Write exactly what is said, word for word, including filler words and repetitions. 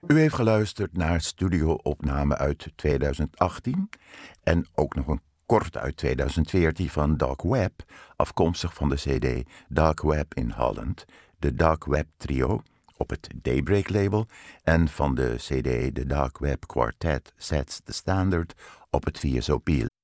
U heeft geluisterd naar studio-opname uit tweeduizend achttien en ook nog een kort uit tweeduizend veertien van Dark Web, afkomstig van de cd Dark Web in Holland, de Dark Web Trio op het Daybreak label en van de cd The Dark Web Quartet Sets the Standard op het V S O P